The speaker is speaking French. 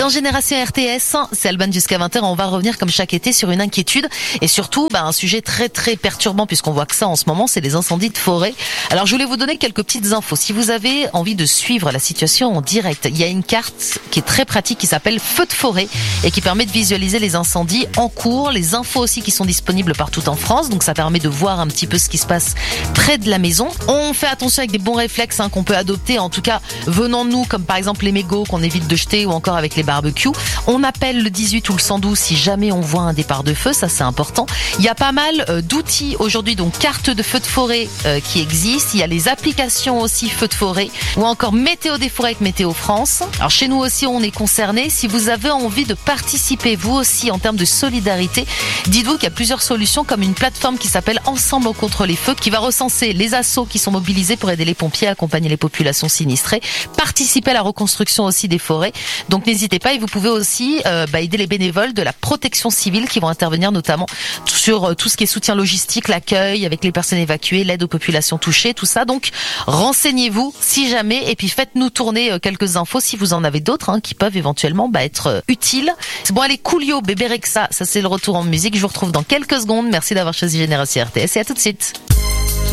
Génération RTS, c'est Alban jusqu'à 20h. On va revenir comme chaque été sur une inquiétude et surtout un sujet très très perturbant puisqu'on voit que ça en ce moment, c'est les incendies de forêt. Alors je voulais vous donner quelques petites infos. Si vous avez envie de suivre la situation en direct, il y a une carte qui est très pratique qui s'appelle Feu de forêt et qui permet de visualiser les incendies en cours, les infos aussi qui sont disponibles partout en France. Donc ça permet de voir un petit peu ce qui se passe près de la maison. On fait attention avec des bons réflexes qu'on peut adopter, en tout cas venant de nous, comme par exemple les mégots qu'on évite de jeter ou encore avec les barbecues. On appelle le 18 ou le 112 si jamais on voit un départ de feu, ça c'est important. Il y a pas mal d'outils aujourd'hui, donc carte de feu de forêt qui existe. Il y a les applications aussi feu de forêt ou encore météo des forêts avec Météo France. Alors chez nous aussi on est concernés. Si vous avez envie de participer vous aussi en termes de solidarité, dites-vous qu'il y a plusieurs solutions comme une plateforme qui s'appelle Ensemble contre les feux qui va recenser les assos qui sont mobilisés pour aider les pompiers à accompagner les populations sinistrées, participer à la reconstruction aussi des forêts. Donc n'hésitez pas et vous pouvez aussi aider les bénévoles de la protection civile qui vont intervenir notamment sur tout ce qui est soutien logistique, l'accueil avec les personnes évacuées, l'aide aux populations touchées, tout ça. Donc renseignez-vous si jamais et puis faites-nous tourner quelques infos si vous en avez d'autres qui peuvent éventuellement être utiles. Bon allez, Coolio, Bébé Rexha, ça c'est le retour en musique. Je vous retrouve dans quelques secondes. Merci d'avoir choisi Génération RTS et à tout de suite.